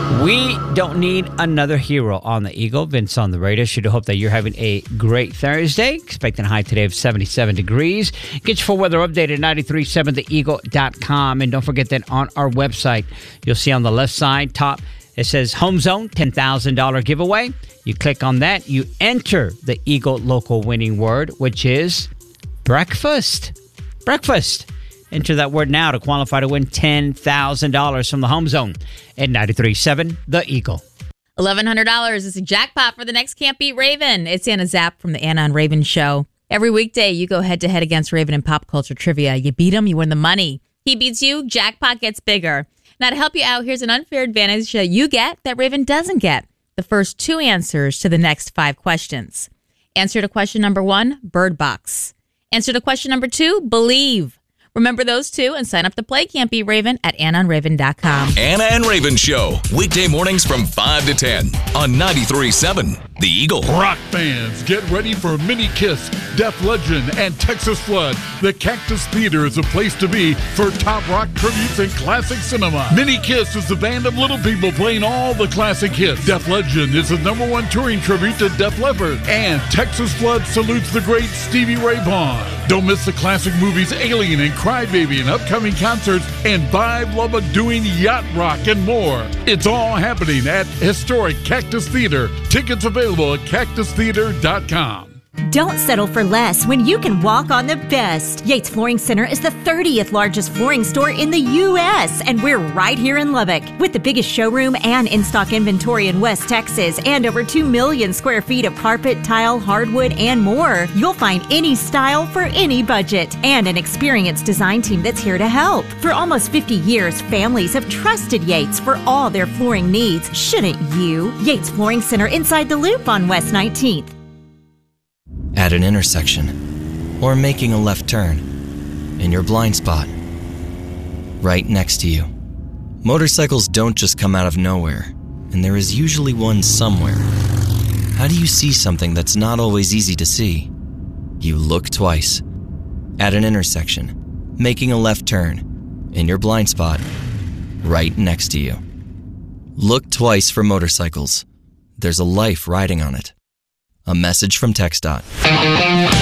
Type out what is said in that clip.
We don't need another hero on the Eagle. Vince on the radio. Should hope that you're having a great Thursday. Expecting a high today of 77 degrees. Get your full weather update at 937theeagle.com. And don't forget that on our website, you'll see on the left side, top, it says Home Zone, $10,000 giveaway. You click on that. You enter the Eagle local winning word, which is breakfast. Breakfast. Enter that word now to qualify to win $10,000 from the Home Zone at 93.7 The Eagle. $1,100 is a jackpot for the next Can't Beat Raven. It's Anna Zapp from the Anna and Raven Show. Every weekday, you go head-to-head against Raven in pop culture trivia. You beat him, you win the money. He beats you, jackpot gets bigger. Now, to help you out, here's an unfair advantage that you get that Raven doesn't get. The first 2 answers to the next 5 questions. Answer to question number 1, Bird Box. Answer to question number 2, Believe. Remember those 2 and sign up to play Can't Beat Raven at AnnaandRaven.com. Anna and Raven Show, weekday mornings from 5 to 10 on 93.7 The Eagle. Rock fans, get ready for Mini Kiss, Def Legend, and Texas Flood. The Cactus Theater is a place to be for top rock tributes and classic cinema. Mini Kiss is the band of little people playing all the classic hits. Def Legend is the #1 touring tribute to Def Leppard. And Texas Flood salutes the great Stevie Ray Vaughan. Don't miss the classic movies Alien and Crybaby and upcoming concerts and Vibe Lubba doing yacht rock and more. It's all happening at historic Cactus Theater. Tickets available at cactustheater.com. Don't settle for less when you can walk on the best. Yates Flooring Center is the 30th largest flooring store in the U.S., and we're right here in Lubbock. With the biggest showroom and in-stock inventory in West Texas and over 2 million square feet of carpet, tile, hardwood, and more, you'll find any style for any budget and an experienced design team that's here to help. For almost 50 years, families have trusted Yates for all their flooring needs. Shouldn't you? Yates Flooring Center inside the Loop on West 19th. At an intersection, or making a left turn, in your blind spot, right next to you. Motorcycles don't just come out of nowhere, and there is usually one somewhere. How do you see something that's not always easy to see? You look twice. At an intersection, making a left turn, in your blind spot, right next to you. Look twice for motorcycles. There's a life riding on it. A message from TxDOT.